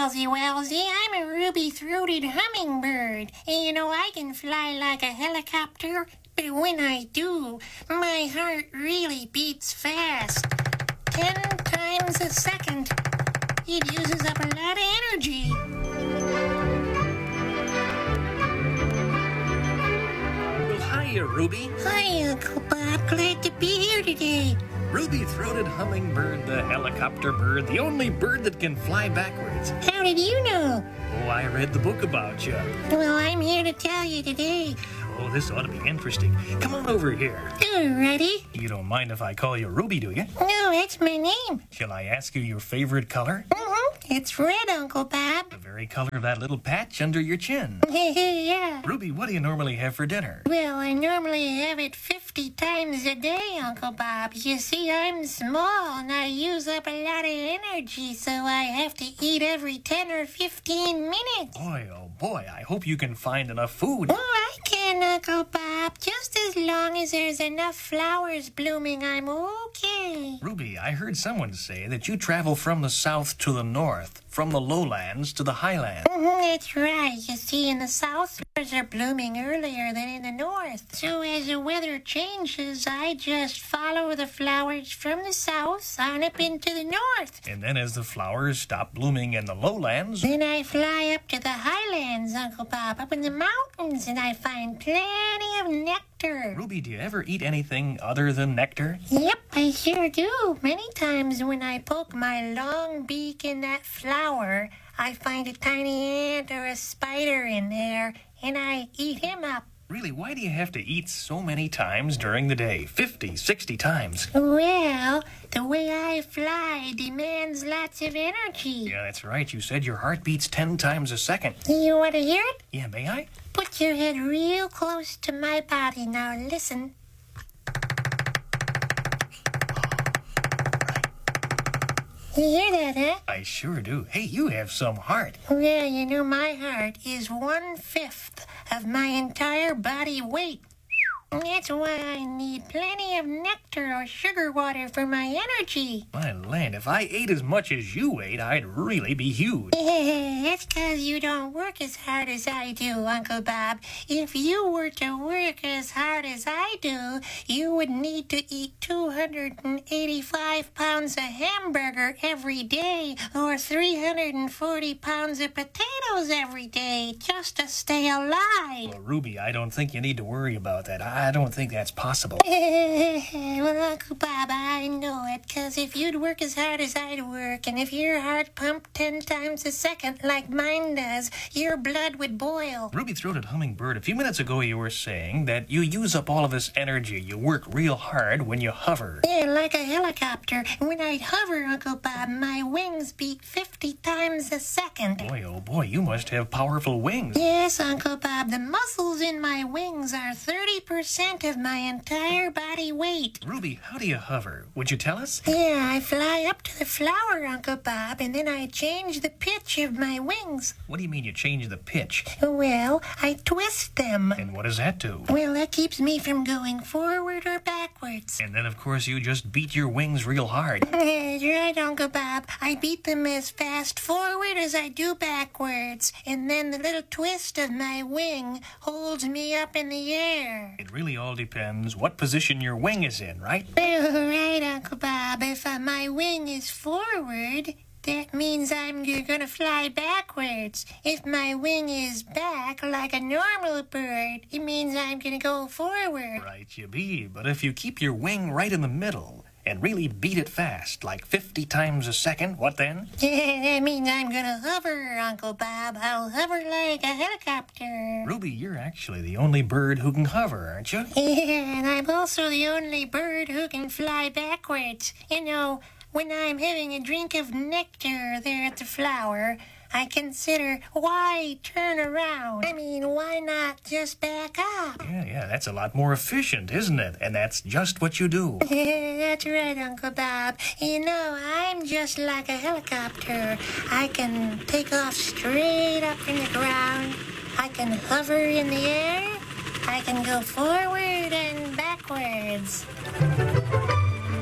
Wellsy, I'm a ruby-throated hummingbird. And you know, I can fly like a helicopter, but when I do, my heart really beats fast. 10 times a second. It uses up a lot of energy. Well, hiya, Ruby. Hi, Uncle Bob. Glad to be here today. Ruby-throated hummingbird, the helicopter bird, the only bird that can fly backwards. How did you know? Oh, I read the book about you. Well, I'm here to tell you today. Oh, this ought to be interesting. Come on over here. Ready? You don't mind if I call you Ruby, do you? No, that's my name. Shall I ask you your favorite color? It's red, Uncle Bob. The very color of that little patch under your chin. Yeah. Ruby, what do you normally have for dinner? Well, I normally have it 50 times a day, Uncle Bob. You see, I'm small and I use up a lot of energy, so I have to eat every 10 or 15 minutes. Boy, oh boy, I hope you can find enough food. Oh, I can, Uncle Bob. Just as long as there's enough flowers blooming, I'm okay. Ruby, I heard someone say that you travel from the south to the north, from the lowlands to the highlands. That's right. You see, in the south, flowers are blooming earlier than in the north. So as the weather changes, I just follow the flowers from the south on up into the north. And then as the flowers stop blooming in the lowlands, Then I fly up to the highlands, Uncle Bob, up in the mountains, and I find plenty of nectar. Ruby, do you ever eat anything other than nectar? Yep, I sure do. Many times when I poke my long beak in that flower, I find a tiny ant or a spider in there, and I eat him up. Really, why do you have to eat so many times during the day? 50, 60 times. Well, the way I fly demands lots of energy. Yeah, that's right. You said your heart beats 10 times a second. You want to hear it? Yeah, may I? Put your head real close to my body. Now listen. You hear that, huh? I sure do. Hey, you have some heart. Well, you know, my heart is 1/5 of my entire body weight. That's why I need plenty of nectar or sugar water for my energy. My land, if I ate as much as you ate, I'd really be huge. That's because you don't work as hard as I do, Uncle Bob. If you were to work as hard as I do, you would need to eat 285 pounds of hamburger every day or 340 pounds of potatoes every day just to stay alive. Well, Ruby, I don't think you need to worry about that. I don't think that's possible. Well, Uncle Bob, I know it, because if you'd work as hard as I'd work, and if your heart pumped 10 times a second like mine does, your blood would boil. Ruby-throated hummingbird, a few minutes ago you were saying that you use up all of this energy. You work real hard when you hover. Yeah, like a helicopter. When I hover, Uncle Bob, my wings beat 50 times a second. Boy, oh boy, you must have powerful wings. Yes, Uncle Bob, the muscles in my wings are 30% of my entire body weight. Ruby, how do you hover? Would you tell us? Yeah, I fly up to the flower, Uncle Bob, and then I change the pitch of my wings. What do you mean you change the pitch? Well, I twist them. And what does that do? Well, that keeps me from going forward or backwards. And then, of course, you just beat your wings real hard. That's right, Uncle Bob. I beat them as fast forward as I do backwards. And then the little twist of my wing holds me up in the air. It really all depends what position your wing is in, right? Well, right, Uncle Bob. If my wing is forward, that means I'm gonna fly backwards. If my wing is back, like a normal bird, it means I'm gonna go forward. Right, you be. But if you keep your wing right in the middle and really beat it fast, like 50 times a second, what then? That means I'm gonna hover, Uncle Bob. I'll hover like a helicopter. Ruby, you're actually the only bird who can hover, aren't you? Yeah, and I'm also the only bird who can fly backwards. You know, when I'm having a drink of nectar there at the flower, I consider, why turn around? I mean, why not just back up? Yeah, that's a lot more efficient, isn't it? And that's just what you do. That's right, Uncle Bob. You know, I'm just like a helicopter. I can take off straight up from the ground. I can hover in the air. I can go forward and backwards.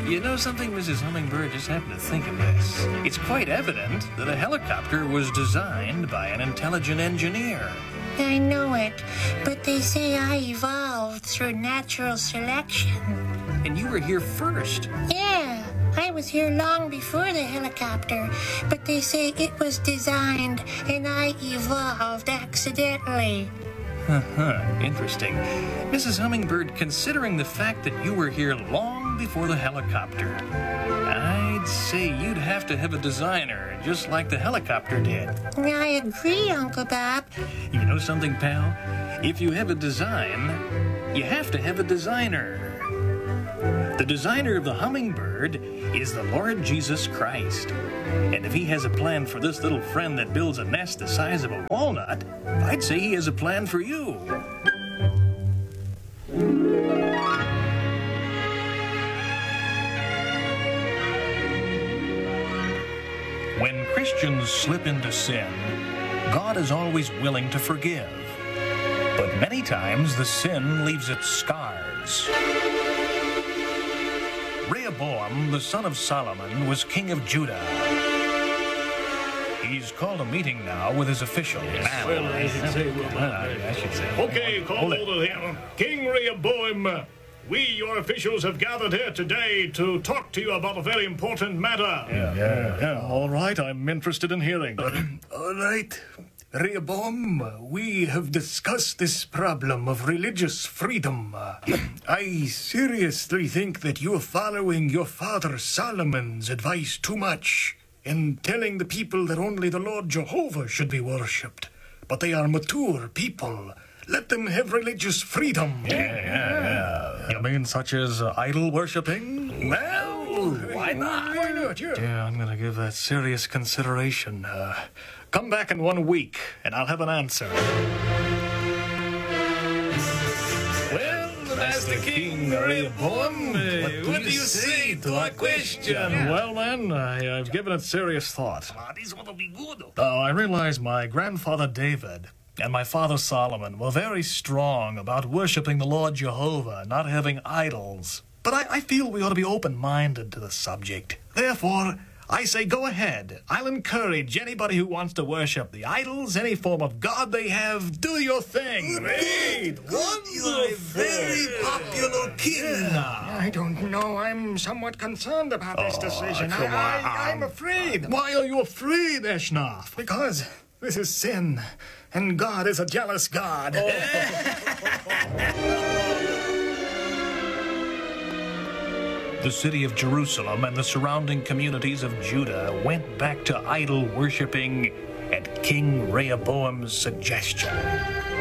You know something, Mrs. Hummingbird? Just happened to think of this. It's quite evident that a helicopter was designed by an intelligent engineer. I know it, but they say I evolved through natural selection. And you were here first. Yeah, I was here long before the helicopter, but they say it was designed and I evolved accidentally. Interesting. Mrs. Hummingbird, considering the fact that you were here long before the helicopter, I'd say you'd have to have a designer, just like the helicopter did. I agree, Uncle Bob. You know something, pal? If you have a design, you have to have a designer. The designer of the hummingbird is the Lord Jesus Christ. And if he has a plan for this little friend that builds a nest the size of a walnut, I'd say he has a plan for you. When Christians slip into sin, God is always willing to forgive. But many times the sin leaves its scars. Rehoboam, the son of Solomon, was king of Judah. He's called a meeting now with his officials. Well, I should say. Okay, call order here. King Rehoboam, we, your officials, have gathered here today to talk to you about a very important matter. Yeah. All right, I'm interested in hearing. All right. Rehoboam, we have discussed this problem of religious freedom. I seriously think that you're following your father Solomon's advice too much in telling the people that only the Lord Jehovah should be worshipped. But they are mature people. Let them have religious freedom. Yeah. You mean such as idol worshipping? Well, why not? Why not? Yeah, I'm gonna give that serious consideration. Come back in 1 week, and I'll have an answer. Well, Master King Rehoboam, what do you say to our question? Well, then, I've given it serious thought. I realize my grandfather David and my father Solomon were very strong about worshiping the Lord Jehovah, not having idols. But I feel we ought to be open-minded to the subject. Therefore, I say go ahead. I'll encourage anybody who wants to worship the idols, any form of god they have, do your thing. Great! You're a very popular king. I don't know. I'm somewhat concerned about this decision. I'm afraid. Why are you afraid, Eshnoff? Because this is sin, and God is a jealous God. The city of Jerusalem and the surrounding communities of Judah went back to idol worshipping at King Rehoboam's suggestion.